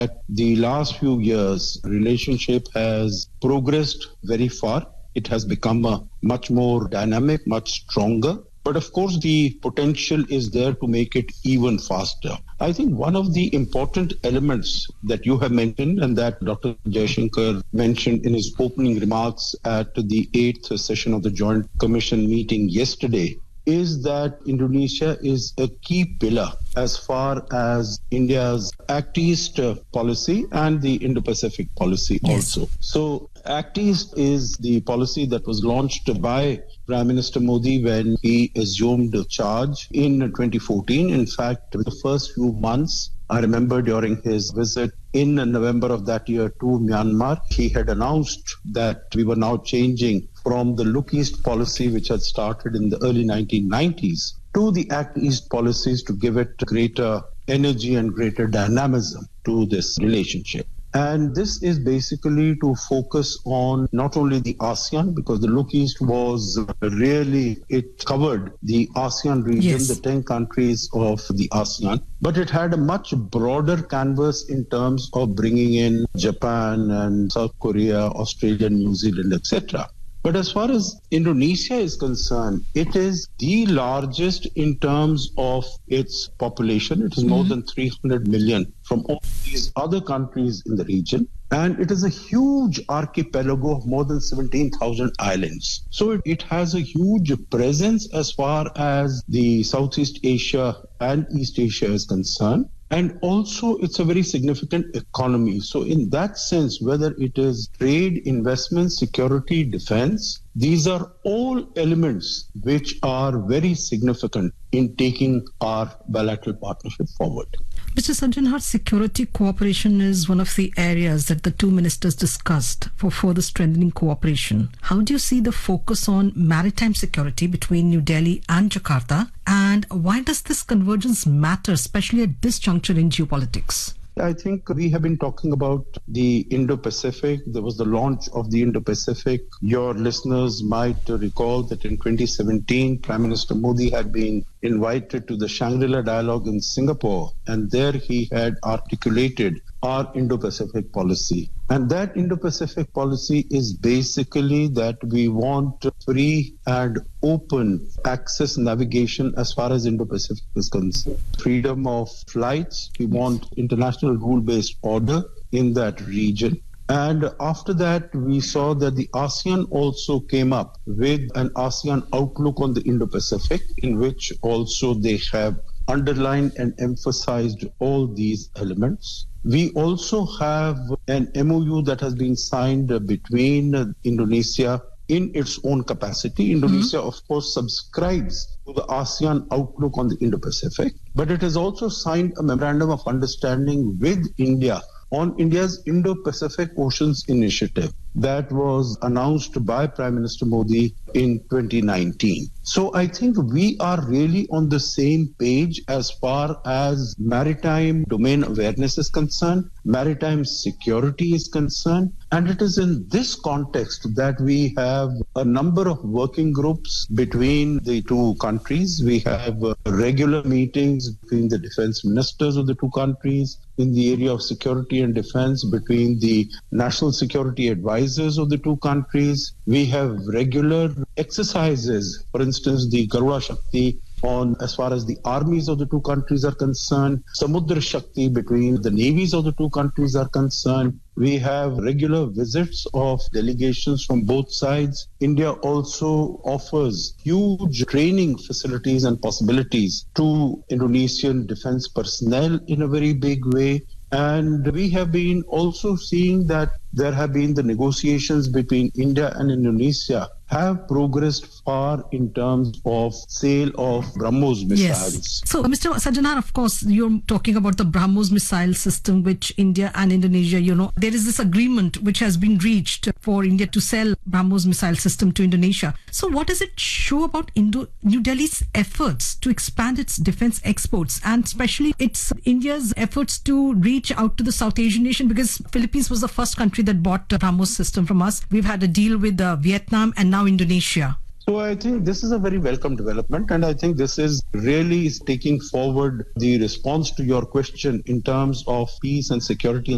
the last few years, relationship has progressed very far. It has become much more dynamic, much stronger. But of course, the potential is there to make it even faster. I think one of the important elements that you have mentioned and that Dr. Jaishankar mentioned in his opening remarks at the 8th session of the Joint Commission meeting yesterday is that Indonesia is a key pillar as far as India's Act East policy and the Indo-Pacific policy also. So Act East is the policy that was launched by Prime Minister Modi when he assumed charge in 2014. In fact, the first few months, I remember during his visit in November of that year to Myanmar, he had announced that we were now changing from the Look East policy, which had started in the early 1990s, to the Act East policies to give it greater energy and greater dynamism to this relationship. And this is basically to focus on not only the ASEAN, because the Look East was really, it covered the ASEAN region, the 10 countries of the ASEAN, but it had a much broader canvas in terms of bringing in Japan and South Korea, Australia, New Zealand, etc. But as far as Indonesia is concerned, it is the largest in terms of its population. It is more than 300 million from all these other countries in the region. And it is a huge archipelago of more than 17,000 islands. So it has a huge presence as far as the Southeast Asia and East Asia is concerned. And also, it's a very significant economy. So in that sense, whether it is trade, investment, security, defense, these are all elements which are very significant in taking our bilateral partnership forward. Mr. Sajjanhar, security cooperation is one of the areas that the two ministers discussed for further strengthening cooperation. How do you see the focus on maritime security between New Delhi and Jakarta? And why does this convergence matter, especially at this juncture in geopolitics? I think we have been talking about the Indo-Pacific. There was the launch of the Indo-Pacific. Your listeners might recall that in 2017, Prime Minister Modi had been invited to the Shangri-La Dialogue in Singapore, and there he had articulated our Indo-Pacific policy. And that Indo-Pacific policy is basically that we want free and open access navigation as far as Indo-Pacific is concerned. Freedom of flights. We want international rule-based order in that region. And after that, we saw that the ASEAN also came up with an ASEAN outlook on the Indo-Pacific, in which also they have underlined and emphasized all these elements. We also have an MOU that has been signed between Indonesia in its own capacity. Indonesia, of course, subscribes to the ASEAN outlook on the Indo-Pacific, but it has also signed a memorandum of understanding with India on India's Indo-Pacific Oceans Initiative that was announced by Prime Minister Modi in 2019. So I think we are really on the same page as far as maritime domain awareness is concerned, maritime security is concerned, and it is in this context that we have a number of working groups between the two countries. We have regular meetings between the defense ministers of the two countries in the area of security and defense, between the national security advisors of the two countries. We have regular exercises, for instance, the Garuda Shakti on as far as the armies of the two countries are concerned, Samudra Shakti between the navies of the two countries are concerned. We have regular visits of delegations from both sides. India also offers huge training facilities and possibilities to Indonesian defense personnel in a very big way. And we have been also seeing that there have been the negotiations between India and Indonesia have progressed far in terms of sale of BrahMos missiles. Yes. So, Mr. Sajjanhar, of course, you're talking about the BrahMos missile system, which India and Indonesia, there is this agreement which has been reached for India to sell BrahMos missile system to Indonesia. So, what does it show about New Delhi's efforts to expand its defense exports, and especially India's efforts to reach out to the South Asian nation? Because Philippines was the first country that bought the BrahMos system from us. We've had a deal with Vietnam and now Indonesia. So I think this is a very welcome development, and I think this is really taking forward the response to your question in terms of peace and security